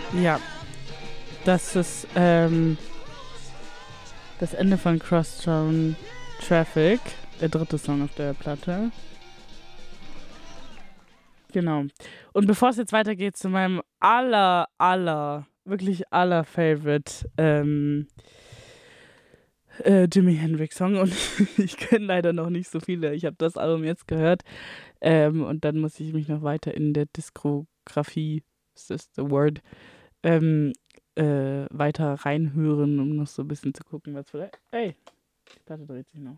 Ja, das ist das Ende von Crosstown Traffic, der dritte Song auf der Platte. Genau. Und bevor es jetzt weitergeht zu meinem wirklich aller Favorite Jimi Hendrix Song, und ich kenne leider noch nicht so viele. Ich habe das Album jetzt gehört und dann muss ich mich noch weiter in der Diskografie, ist das the word, weiter reinhören, um noch so ein bisschen zu gucken, was vielleicht. Ey, die Platte dreht sich noch.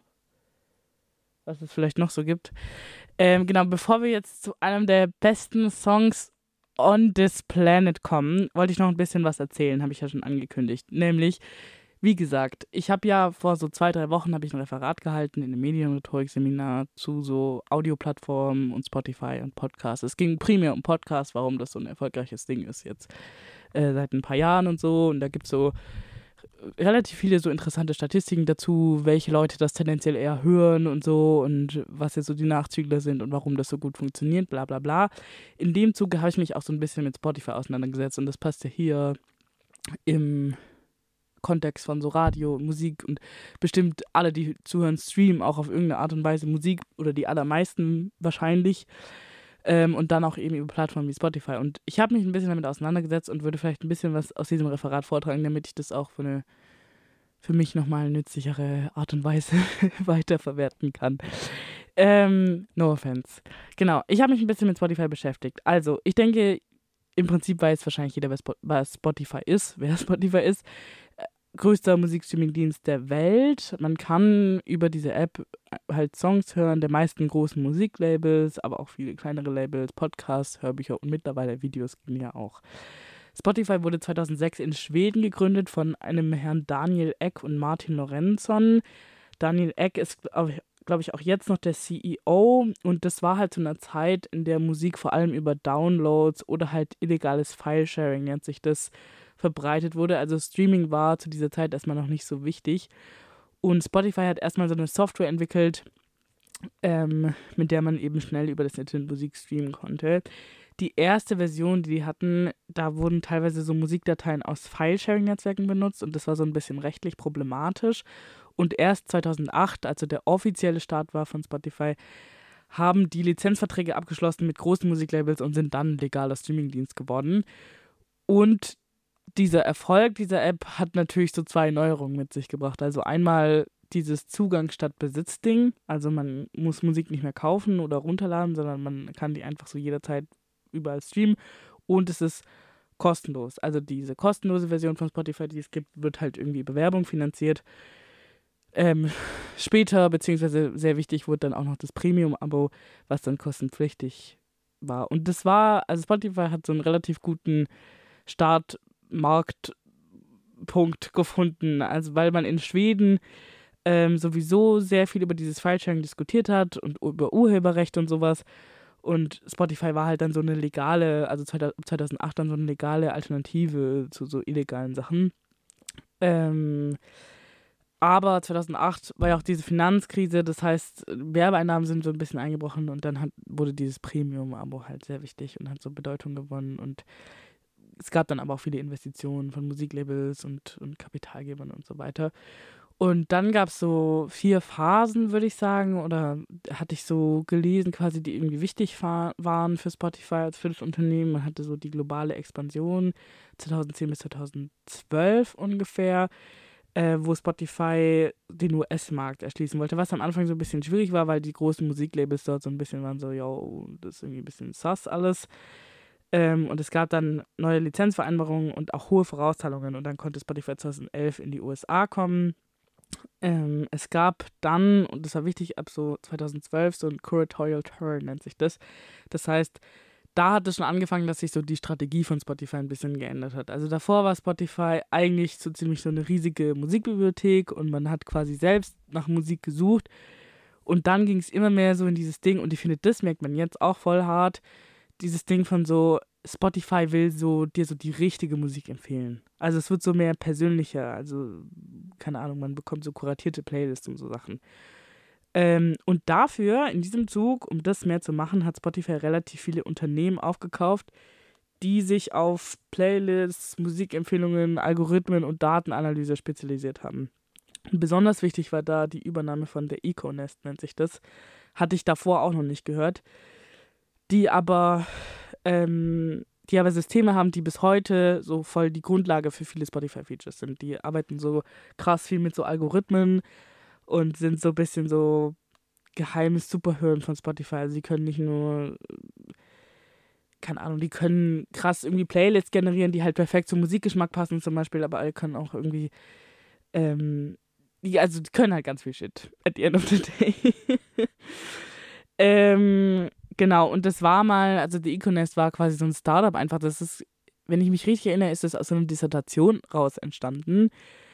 Was es vielleicht noch so gibt. Genau, bevor wir jetzt zu einem der besten Songs on this planet kommen, wollte ich noch ein bisschen was erzählen, habe ich ja schon angekündigt. Nämlich, wie gesagt, ich habe ja vor so 2-3 Wochen habe ich ein Referat gehalten in einem Medienrhetorik-Seminar zu so Audioplattformen und Spotify und Podcasts. Es ging primär um Podcasts, warum das so ein erfolgreiches Ding ist jetzt seit ein paar Jahren und so. Und da gibt es so relativ viele so interessante Statistiken dazu, welche Leute das tendenziell eher hören und so und was jetzt so die Nachzügler sind und warum das so gut funktioniert, bla bla bla. In dem Zuge habe ich mich auch so ein bisschen mit Spotify auseinandergesetzt und das passt ja hier im Kontext von so Radio und Musik und bestimmt alle, die zuhören, streamen auch auf irgendeine Art und Weise Musik oder die allermeisten wahrscheinlich. Und dann auch eben über Plattformen wie Spotify. Und ich habe mich ein bisschen damit auseinandergesetzt und würde vielleicht ein bisschen was aus diesem Referat vortragen, damit ich das auch für mich nochmal nützlichere Art und Weise weiterverwerten kann. No offense. Genau, ich habe mich ein bisschen mit Spotify beschäftigt. Also, ich denke, im Prinzip weiß wahrscheinlich jeder, was Spotify ist, wer Spotify ist. Größter Musikstreaming-Dienst der Welt. Man kann über diese App halt Songs hören der meisten großen Musiklabels, aber auch viele kleinere Labels, Podcasts, Hörbücher und mittlerweile Videos gehen ja auch. Spotify wurde 2006 in Schweden gegründet von einem Herrn Daniel Ek und Martin Lorentzon. Daniel Ek ist, glaube ich, auch jetzt noch der CEO und das war halt zu einer Zeit, in der Musik vor allem über Downloads oder halt illegales File-Sharing, nennt sich das, verbreitet wurde. Also Streaming war zu dieser Zeit erstmal noch nicht so wichtig. Und Spotify hat erstmal so eine Software entwickelt, mit der man eben schnell über das Internet Musik streamen konnte. Die erste Version, die die hatten, da wurden teilweise so Musikdateien aus File-Sharing-Netzwerken benutzt und das war so ein bisschen rechtlich problematisch. Und erst 2008, also der offizielle Start war von Spotify, haben die Lizenzverträge abgeschlossen mit großen Musiklabels und sind dann legaler Streamingdienst geworden. Und dieser Erfolg dieser App hat natürlich so 2 Neuerungen mit sich gebracht. Also einmal dieses Zugang statt Besitz-Ding. Also man muss Musik nicht mehr kaufen oder runterladen, sondern man kann die einfach so jederzeit überall streamen. Und es ist kostenlos. Also diese kostenlose Version von Spotify, die es gibt, wird halt irgendwie über Werbung finanziert. Später, beziehungsweise sehr wichtig, wurde dann auch noch das Premium-Abo, was dann kostenpflichtig war. Und das war, also Spotify hat so einen relativ guten Startmarktpunkt gefunden. Also weil man in Schweden sowieso sehr viel über dieses File-Sharing diskutiert hat und über Urheberrecht und sowas. Und Spotify war halt dann so eine legale, also 2008 dann so eine legale Alternative zu so illegalen Sachen. Aber 2008 war ja auch diese Finanzkrise, das heißt, Werbeeinnahmen sind so ein bisschen eingebrochen und dann wurde dieses Premium-Abo halt sehr wichtig und hat so Bedeutung gewonnen. Und es gab dann aber auch viele Investitionen von Musiklabels und Kapitalgebern und so weiter. Und dann gab es so 4 Phasen, würde ich sagen, oder hatte ich so gelesen, quasi, die irgendwie wichtig waren für Spotify als für das Unternehmen. Man hatte so die globale Expansion 2010 bis 2012 ungefähr, wo Spotify den US-Markt erschließen wollte, was am Anfang so ein bisschen schwierig war, weil die großen Musiklabels dort so ein bisschen waren so, yo, das ist irgendwie ein bisschen sus alles. Und es gab dann neue Lizenzvereinbarungen und auch hohe Vorauszahlungen und dann konnte Spotify 2011 in die USA kommen. Es gab dann, und das war wichtig, ab so 2012 so ein Curatorial Turn nennt sich das. Das heißt, da hat es schon angefangen, dass sich so die Strategie von Spotify ein bisschen geändert hat. Also davor war Spotify eigentlich so ziemlich so eine riesige Musikbibliothek und man hat quasi selbst nach Musik gesucht. Und dann ging es immer mehr so in dieses Ding, und ich finde, das merkt man jetzt auch voll hart, dieses Ding von so, Spotify will so dir so die richtige Musik empfehlen. Also es wird so mehr persönlicher, also keine Ahnung, man bekommt so kuratierte Playlists und so Sachen. Und dafür, in diesem Zug, um das mehr zu machen, hat Spotify relativ viele Unternehmen aufgekauft, die sich auf Playlists, Musikempfehlungen, Algorithmen und Datenanalyse spezialisiert haben. Und besonders wichtig war da die Übernahme von der Econest, nennt sich das. Hatte ich davor auch noch nicht gehört. Die aber Systeme haben, die bis heute so voll die Grundlage für viele Spotify-Features sind. Die arbeiten so krass viel mit so Algorithmen und sind so ein bisschen so geheimes Superhirn von Spotify. Also die können nicht nur, keine Ahnung, die können krass irgendwie Playlists generieren, die halt perfekt zum Musikgeschmack passen zum Beispiel, aber alle können auch irgendwie, die können halt ganz viel Shit at the end of the day. Genau, und das war mal, also die Econest war quasi so ein Startup einfach, das ist, wenn ich mich richtig erinnere, ist das aus so einer Dissertation raus entstanden.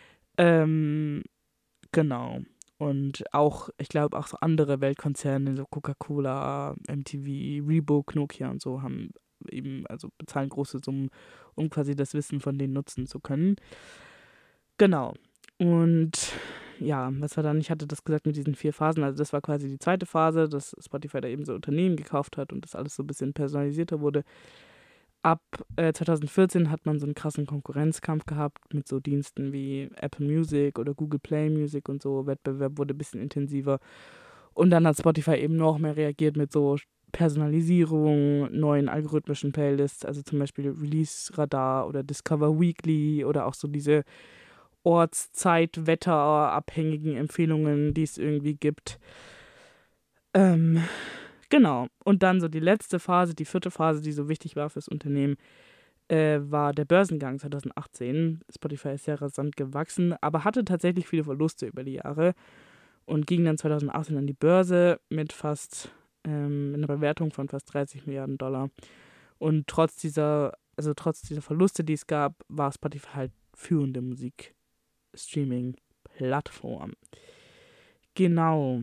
Genau. Und auch, ich glaube, auch so andere Weltkonzerne, so Coca-Cola, MTV, Reebok, Nokia und so, haben eben, also bezahlen große Summen, um quasi das Wissen von denen nutzen zu können. Genau. Und ja, was war dann? Ich hatte das gesagt mit diesen 4 Phasen. Also das war quasi die zweite Phase, dass Spotify da eben so Unternehmen gekauft hat und das alles so ein bisschen personalisierter wurde. Ab 2014 hat man so einen krassen Konkurrenzkampf gehabt mit so Diensten wie Apple Music oder Google Play Music und so. Wettbewerb wurde ein bisschen intensiver. Und dann hat Spotify eben noch mehr reagiert mit so Personalisierung, neuen algorithmischen Playlists, also zum Beispiel Release Radar oder Discover Weekly oder auch so diese Ortszeit-, wetterabhängigen Empfehlungen, die es irgendwie gibt. Genau. Und dann so die letzte Phase, die 4. Phase, die so wichtig war fürs Unternehmen, war der Börsengang 2018. Spotify ist sehr rasant gewachsen, aber hatte tatsächlich viele Verluste über die Jahre und ging dann 2018 an die Börse mit einer Bewertung von fast 30 Milliarden $. Und trotz dieser Verluste, die es gab, war Spotify halt führende Musikstreaming-Plattform. Genau.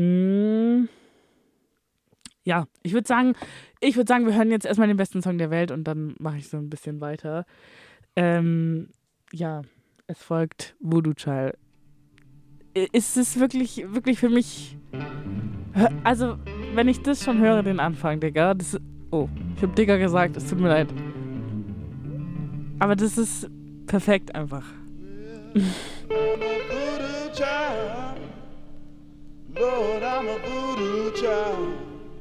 Ja, ich würde sagen, wir hören jetzt erstmal den besten Song der Welt und dann mache ich so ein bisschen weiter. Ja, es folgt Voodoo Child. Ist es wirklich, wirklich für mich... Also, wenn ich das schon höre, den Anfang, Digga, das... Oh, ich habe Digga gesagt, es tut mir leid. Aber das ist perfekt einfach. Lord, I'm a voodoo child.